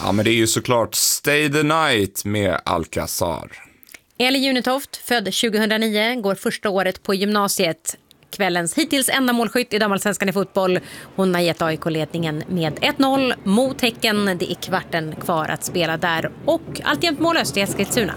Ja, men det är ju såklart Stay the Night med Alcazar. Eli Junitoft, född 2009, går första året på gymnasiet. Kvällens hittills enda målskytt i damallsvenskan i fotboll. Hon har gett AIK-ledningen med 1-0 mot Häcken. Det är kvarten kvar att spela där och alltjämt mållöst i Eskilstuna.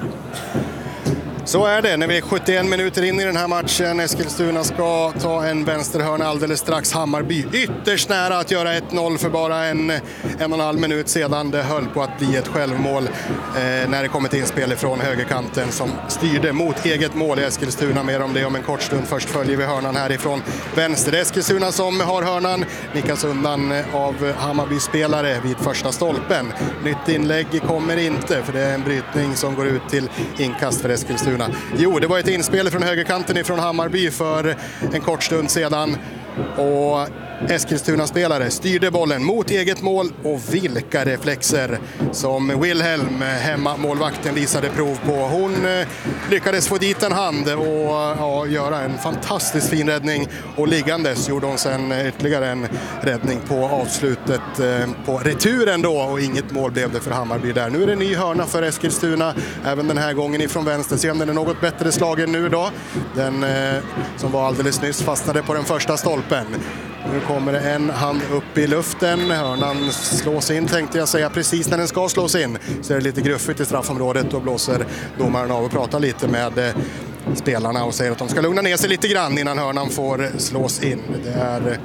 Så är det när vi är 71 minuter in i den här matchen. Eskilstuna ska ta en vänsterhörna alldeles strax. Hammarby ytterst nära att göra 1-0 för bara en och en halv minut sedan. Det höll på att bli ett självmål när det kom ett inspel från högerkanten som styrde mot eget mål i Eskilstuna. Mer om det om en kort stund. Först följer vi hörnan härifrån vänster. Eskilstuna som har hörnan nickas undan av Hammarby-spelare vid första stolpen. Nytt inlägg kommer inte för det är en brytning som går ut till inkast för Eskilstuna. Jo, det var ett inspel från högerkanten ifrån Hammarby för en kort stund sedan och Eskilstuna-spelare styrde bollen mot eget mål och vilka reflexer som Wilhelm, hemmamålvakten, visade prov på. Hon lyckades få dit en hand och göra en fantastiskt fin räddning och liggandes gjorde hon sen ytterligare en räddning på avslutet på returen då och inget mål blev det för Hammarby där. Nu är det en ny hörna för Eskilstuna även den här gången ifrån vänster. Se om den är något bättre slagen nu då. Den som var alldeles nyss fastnade på den första stolpen. Nu kommer det en hand upp i luften. Hörnan slås in tänkte jag säga precis när den ska slås in. Så är det lite gruffigt i straffområdet och blåser domaren av och pratar lite med spelarna och säger att de ska lugna ner sig lite grann innan hörnan får slås in. Det är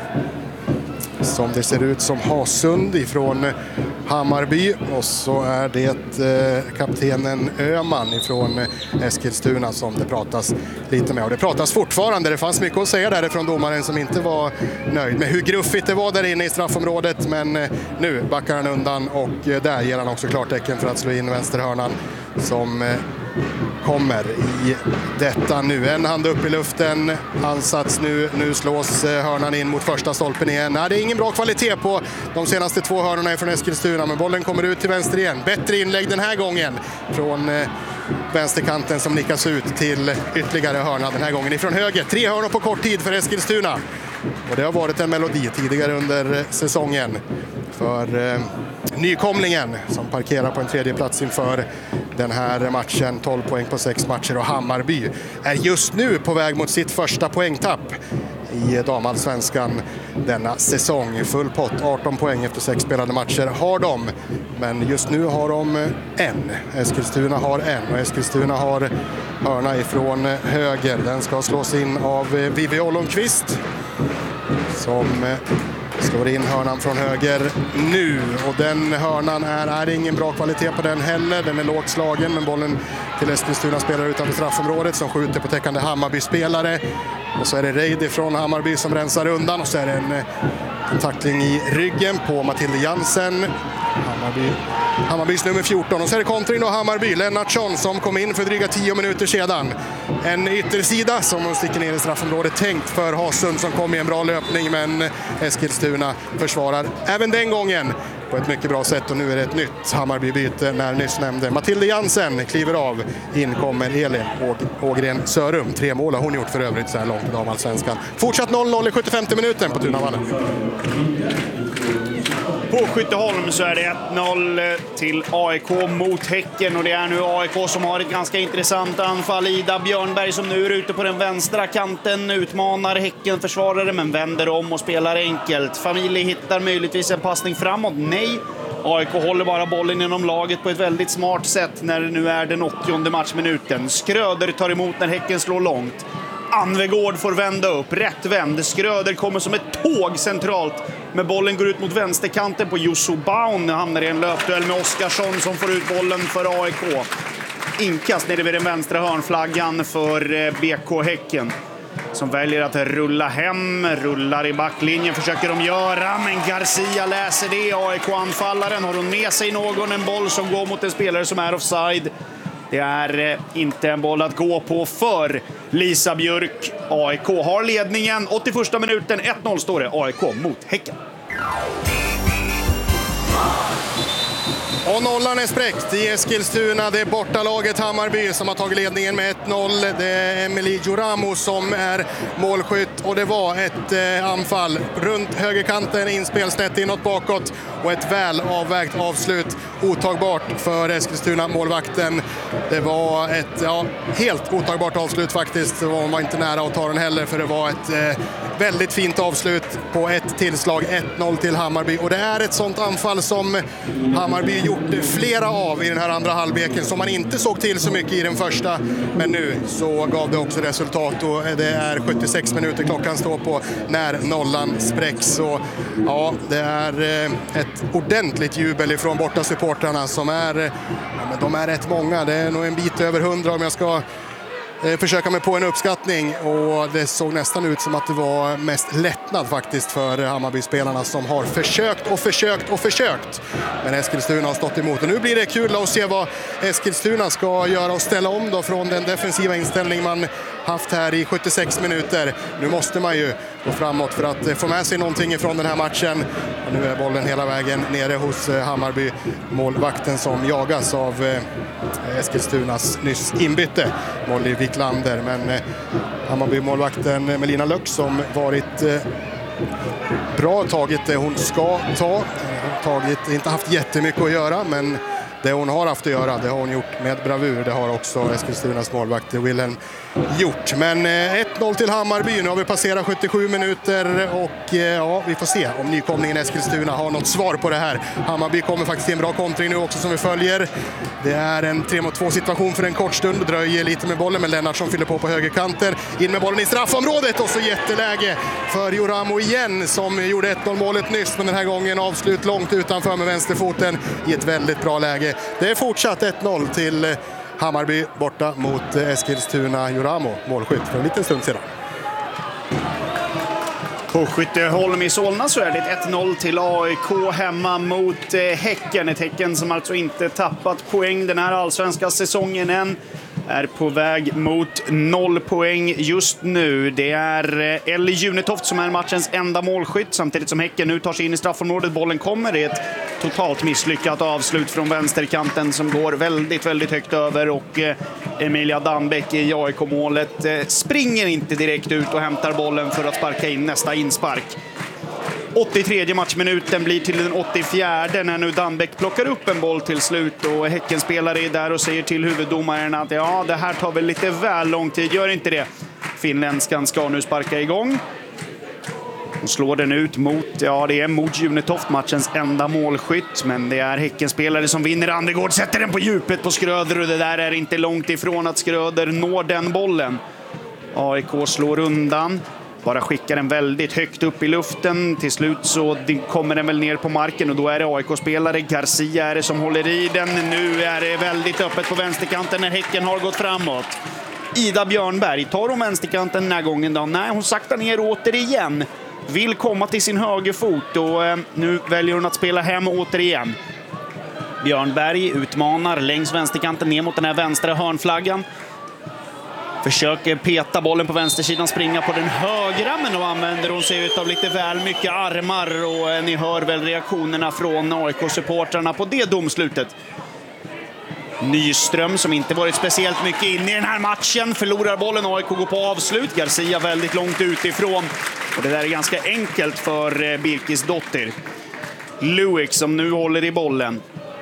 som det ser ut som Hasund ifrån Hammarby och så är det kaptenen Öman ifrån Eskilstuna som det pratas lite med och det pratas fortfarande. Det fanns mycket att säga därifrån domaren som inte var nöjd med hur gruffigt det var där inne i straffområdet men nu backar han undan och där ger han också klartecken för att slå in vänsterhörnan som kommer i detta nu. En hand upp i luften, ansats nu slås hörnan in mot första stolpen igen. Nej, det är ingen bra kvalitet på de senaste två hörnorna från Eskilstuna men bollen kommer ut till vänster igen. Bättre inlägg den här gången från vänsterkanten som nickas ut till ytterligare hörna den här gången ifrån höger. 3 hörnor på kort tid för Eskilstuna. Och det har varit en melodi tidigare under säsongen för nykomlingen som parkerar på en tredje plats inför den här matchen. 12 poäng på 6 matcher och Hammarby är just nu på väg mot sitt första poängtapp i damallsvenskan denna säsong. Full pott, 18 poäng efter 6 spelade matcher har de. Men just nu har de en. Eskilstuna har en och Eskilstuna har hörna ifrån höger. Den ska slås in av Vivi Ollonqvist som slår in hörnan från höger nu och den hörnan är ingen bra kvalitet på den heller. Den är lågt slagen men bollen till Eskilstuna spelar utanför straffområdet som skjuter på täckande Hammarby-spelare. Och så är det Reidi från Hammarby som rensar undan och så är det en tackling i ryggen på Matilda Jansen. Hammarbys nummer 14 och så är det kontring och Hammarby. Lennartsson som kom in för dryga 10 minuter sedan. En yttersida som sticker ner i straffområdet tänkt för Hasund som kom i en bra löpning men Eskilstuna försvarar även den gången på ett mycket bra sätt och nu är det ett nytt Hammarby-byte när nyss nämnde Matilda Jansen kliver av. In kommer Elin Ågren Sörum. 3 mål har hon gjort för övrigt så här långt i damallsvenskan. Fortsatt 0-0 i 75 minuten på Tunavallen. På Skytteholm så är det 1-0 till AIK mot Häcken och det är nu AIK som har ett ganska intressant anfall. Ida Björnberg som nu är ute på den vänstra kanten utmanar Häcken-försvarare men vänder om och spelar enkelt. Familj hittar möjligtvis en passning framåt. Nej, AIK håller bara bollen inom laget på ett väldigt smart sätt när det nu är den 80:e matchminuten. Skröder tar emot när Häcken slår långt. Anvegård får vända upp, rätt vänd. Skröder kommer som ett tåg centralt. Men bollen går ut mot vänsterkanten på Jussu Baun. Hamnar i en löpduell med Oskarsson som får ut bollen för AIK. Inkast nere vid den vänstra hörnflaggan för BK Häcken. Som väljer att rulla hem, rullar i backlinjen, försöker de göra. Men Garcia läser det, AIK-anfallaren. Har hon med sig någon, en boll som går mot en spelare som är offside. Det är inte en boll att gå på för Lisa Björk. AIK har ledningen. 81:a minuten, 1-0 står det. AIK mot Häcken. Och nollan är spräckt i Eskilstuna. Det är bortalaget Hammarby som har tagit ledningen med 1-0. Det är Emily Juramo som är målskytt. Och det var ett anfall runt högerkanten, inspelsnett inåt bakåt. Och ett väl avvägt avslut. Otagbart för Eskilstuna målvakten. Det var ett helt otagbart avslut faktiskt. Man var inte nära att ta den heller, för det var ett väldigt fint avslut på ett tillslag. 1-0 till Hammarby. Och det är ett sånt anfall som Hammarby gjort flera av i den här andra halvleken, som man inte såg till så mycket i den första. Men nu så gav det också resultat, och det är 76 minuter klockan står på när nollan spräcks. Så ja, det är ett ordentligt jubel ifrån borta supportrarna som är, men de är rätt många. Det är nog en bit över 100 om jag ska försöka mig på en uppskattning, och det såg nästan ut som att det var mest lättnad faktiskt för Hammarby-spelarna som har försökt. Men Eskilstuna har stått emot, och nu blir det kul att se vad Eskilstuna ska göra och ställa om då från den defensiva inställning man haft här i 76 minuter. Nu måste man ju gå framåt för att få med sig någonting ifrån den här matchen. Och nu är bollen hela vägen nere hos Hammarby, målvakten som jagas av Eskilstunas nyss inbytte Molly Wiklander. Men Hammarby-målvakten Melina Löck som varit bra, tagit det hon ska ta. Inte haft jättemycket att göra, men det hon har haft att göra, det har hon gjort med bravur. Det har också Eskilstunas målvakt Wilhelm gjort. Men 1-0 till Hammarby. Nu har vi passerat 77 minuter och vi får se om nykomlingen Eskilstuna har något svar på det här. Hammarby kommer faktiskt till en bra kontring nu också som vi följer. Det är en 3-mot-2 situation för en kort stund. Dröjer lite med bollen, men Lennart som fyller på högerkanten. In med bollen i straffområdet, och så jätteläge för Juramo igen som gjorde 1-0 målet nyss, men den här gången avslut långt utanför med vänsterfoten i ett väldigt bra läge. Det är fortsatt 1-0 till Hammarby borta mot Eskilstuna. Juramo målskytt för en liten stund sedan. På Skytteholm i Solna så är det 1-0 till AIK hemma mot Häcken. Ett Häcken som alltså inte tappat poäng den här allsvenska säsongen än. Är på väg mot 0 poäng just nu. Det är Ellie Junetoft som är matchens enda målskytt, samtidigt som Häcken nu tar sig in i straffområdet. Bollen kommer. Det är ett totalt misslyckat avslut från vänsterkanten som går väldigt, väldigt högt över, och Emilia Danbeck i AIK-målet springer inte direkt ut och hämtar bollen för att sparka in nästa inspark. 83 matchminuten blir till den 84 när nu Danbeck plockar upp en boll till slut, och Häckenspelare är där och säger till huvuddomaren att det här tar väl lite väl lång tid, gör inte det. Finländskan ska nu sparka igång. Och slår den ut mot, det är mot Junetoft, matchens enda målskytt, men det är Häckenspelare som vinner. Andegård sätter den på djupet på Skröder, och det där är inte långt ifrån att Skröder når den bollen. AIK slår undan. Bara skickar den väldigt högt upp i luften. Till slut så kommer den väl ner på marken, och då är det AIK-spelare. Garcia är det som håller i den. Nu är det väldigt öppet på vänsterkanten när Häcken har gått framåt. Ida Björnberg tar om vänsterkanten den här gången då. Nej, hon saktar ner återigen. Vill komma till sin högerfot, och nu väljer hon att spela hem återigen. Björnberg utmanar längs vänsterkanten ner mot den här vänstra hörnflaggan. Försöker peta bollen på vänstersidan, springa på den högra, men då använder hon sig av lite väl mycket armar, och ni hör väl reaktionerna från AIK-supportrarna på det domslutet. Nyström, som inte varit speciellt mycket inne i den här matchen, förlorar bollen. AIK går på avslut. Garcia väldigt långt utifrån, och det där är ganska enkelt för Birkis dotter. Luik som nu håller i bollen.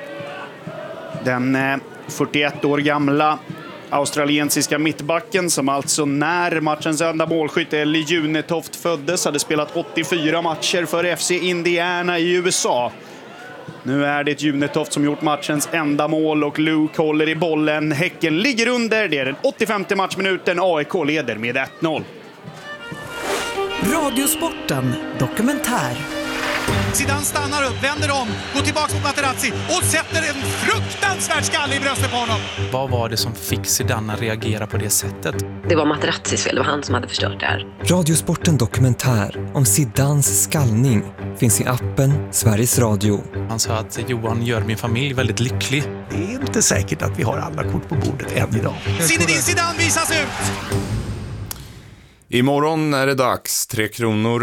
Den 41 år gamla australiensiska mittbacken, som alltså när matchens enda målskytt Ellie Junetoft föddes hade spelat 84 matcher för FC Indiana i USA. Nu är det Junetoft som gjort matchens enda mål, och Luke håller i bollen. Häcken ligger under. Det är den 85:e matchminuten. AIK leder med 1-0. Radiosporten dokumentär. Zidane stannar upp, vänder om, går tillbaka mot Materazzi och sätter en fruktansvärd skalle i bröstet på honom. Vad var det som fick Zidane att reagera på det sättet? Det var Materazzis fel, det var han som hade förstört det här. Radiosporten dokumentär om Zidanes skallning finns i appen Sveriges Radio. Han sa att Johan gör min familj väldigt lycklig. Det är inte säkert att vi har alla kort på bordet än idag. Zinedine Zidane visas ut! Imorgon är det dags. 3 kronor